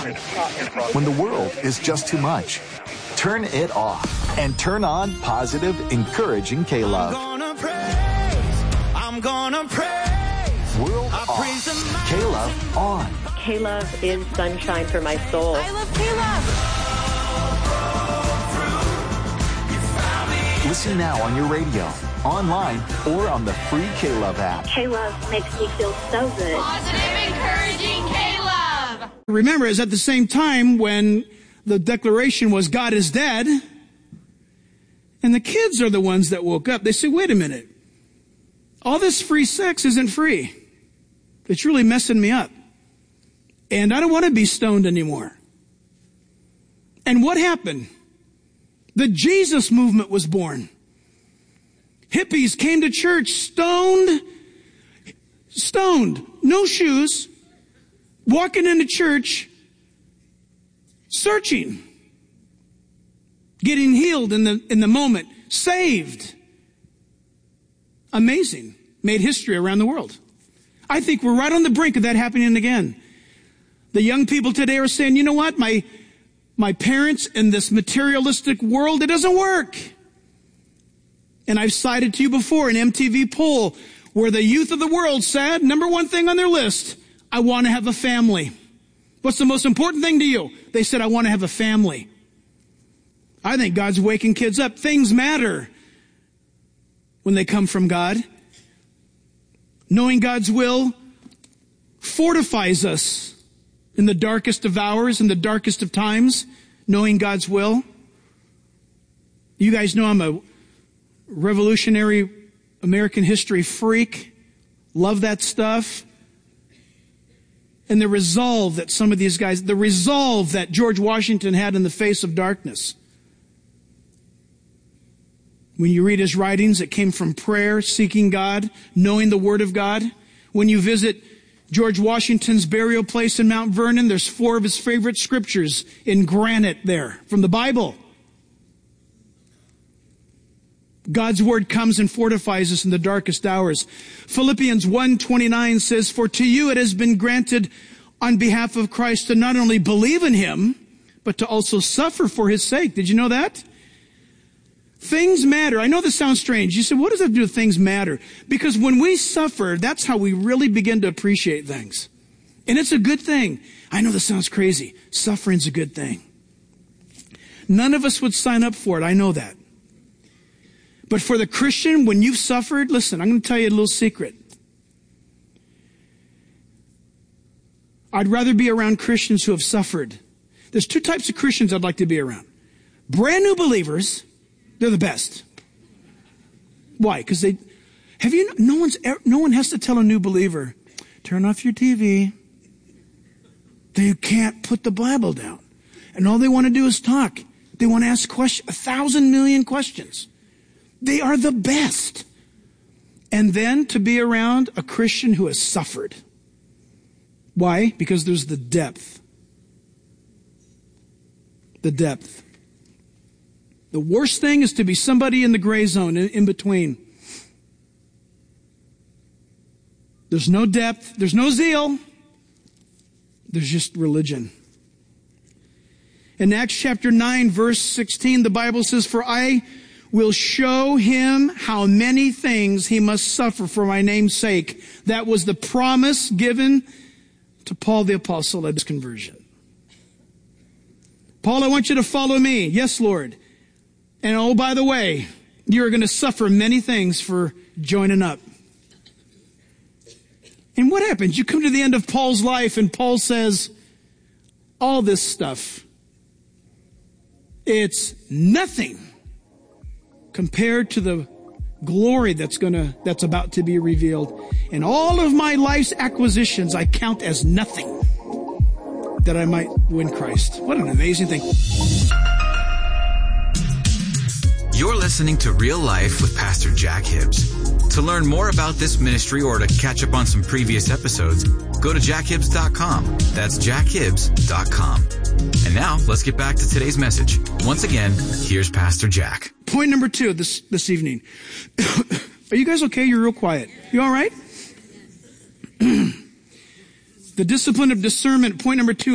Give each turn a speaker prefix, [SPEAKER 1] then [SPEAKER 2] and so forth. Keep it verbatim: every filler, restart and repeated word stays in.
[SPEAKER 1] When the world is just too much, turn it off and turn on positive, encouraging K-Love.
[SPEAKER 2] I'm gonna praise, I'm gonna praise.
[SPEAKER 1] World I off, K-Love on.
[SPEAKER 3] K-Love is sunshine for my soul.
[SPEAKER 4] I love K-Love.
[SPEAKER 1] Listen now on your radio, online, or on the free K-Love app.
[SPEAKER 3] K-Love makes me feel so good.
[SPEAKER 4] Positive, encouraging K-Love.
[SPEAKER 5] Remember, it's at the same time when the declaration was God is dead, and the kids are the ones that woke up. They say, wait a minute. All this free sex isn't free. It's really messing me up. And I don't want to be stoned anymore. And what happened? The Jesus movement was born. Hippies came to church stoned, stoned, no shoes, walking into church, searching, getting healed in the, in the moment, saved. Amazing. Made history around the world. I think we're right on the brink of that happening again. The young people today are saying, you know what, my My parents in this materialistic world, it doesn't work. And I've cited to you before an M T V poll where the youth of the world said, number one thing on their list, I want to have a family. What's the most important thing to you? They said, I want to have a family. I think God's waking kids up. Things matter when they come from God. Knowing God's will fortifies us in the darkest of hours, in the darkest of times, knowing God's will. You guys know I'm a revolutionary American history freak. Love that stuff. And the resolve that some of these guys, the resolve that George Washington had in the face of darkness. When you read his writings, it came from prayer, seeking God, knowing the Word of God. When you visit George Washington's burial place in Mount Vernon, there's four of his favorite scriptures in granite there from the Bible. God's word comes and fortifies us in the darkest hours. Philippians one twenty-nine says, for to you it has been granted on behalf of Christ to not only believe in him, but to also suffer for his sake. Did you know that? Things matter. I know this sounds strange. You said, what does that do with things matter? Because when we suffer, that's how we really begin to appreciate things. And it's a good thing. I know this sounds crazy. Suffering's a good thing. None of us would sign up for it. I know that. But for the Christian, when you've suffered, listen, I'm going to tell you a little secret. I'd rather be around Christians who have suffered. There's two types of Christians I'd like to be around. Brand new believers. They're the best. Why? Because they, have you, no one's, no one has to tell a new believer, turn off your T V. They can't put the Bible down. And all they want to do is talk. They want to ask questions, a thousand million questions. They are the best. And then to be around a Christian who has suffered. Why? Because there's the depth. The depth. The worst thing is to be somebody in the gray zone, in, in between. There's no depth. There's no zeal. There's just religion. In Acts chapter nine, verse sixteen, the Bible says, for I will show him how many things he must suffer for my name's sake. That was the promise given to Paul the apostle at his conversion. Paul, I want you to follow me. Yes, Lord. And oh, by the way, you're going to suffer many things for joining up. And what happens? You come to the end of Paul's life and Paul says, all this stuff, it's nothing compared to the glory that's going to, that's about to be revealed. And all of my life's acquisitions I count as nothing that I might win Christ. What an amazing thing.
[SPEAKER 6] You're listening to Real Life with Pastor Jack Hibbs. To learn more about this ministry or to catch up on some previous episodes, go to jack hibbs dot com. That's jack hibbs dot com. And now, let's get back to today's message. Once again, here's Pastor Jack.
[SPEAKER 5] Point number two this, this evening. Are you guys okay? You're real quiet. You all right? The discipline of discernment, point number two.